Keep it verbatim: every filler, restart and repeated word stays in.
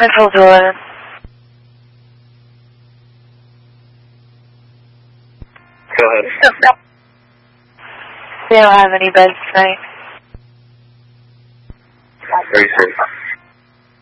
Control to eleven. Go ahead. They don't have any beds tonight. Very safe.